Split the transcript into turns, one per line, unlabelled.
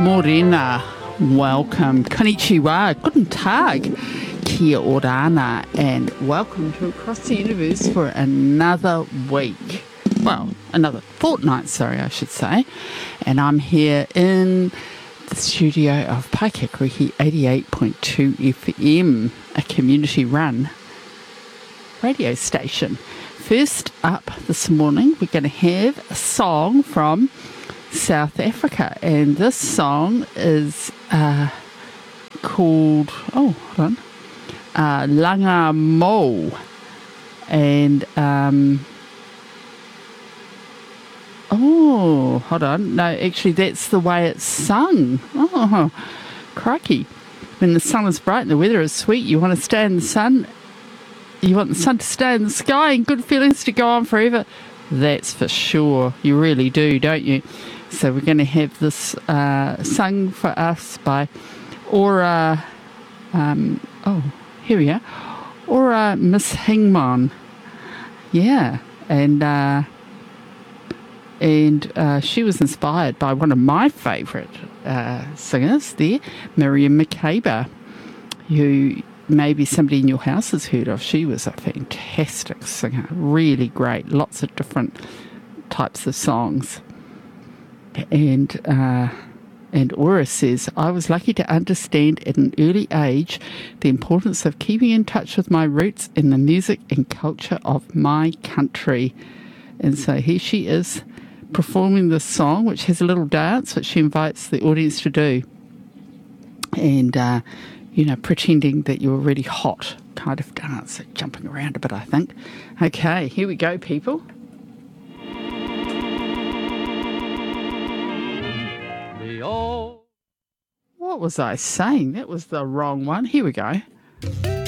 Morena, welcome, konnichiwa, guten tag, kia orana, and welcome to Across the Universe for another week. Well, another fortnight, I should say. And I'm here in the studio of Paikakarihi 88.2 FM, a community-run radio station. First up this morning, we're going to have a song from South Africa, and this song is called Langa Mo, and hold on, no, actually that's the way it's sung. Oh, crikey. When the sun is bright and the weather is sweet, you want to stay in the sun, you want the sun to stay in the sky and good feelings to go on forever. That's for sure. You really do, don't you? So we're going to have this sung for us by Ora, here we are, Ora Miss Hingman. Yeah, and she was inspired by one of my favourite singers there, Miriam Makeba, who maybe somebody in your house has heard of. She was a fantastic singer, really great, lots of different types of songs. And Aura says, I was lucky to understand at an early age the importance of keeping in touch with my roots and the music and culture of my country. And so here she is performing this song, which has a little dance, which she invites the audience to do. And pretending that you're really hot kind of dance, jumping around a bit, I think. Okay, here we go, people. What was I saying? That was the wrong one. Here we go.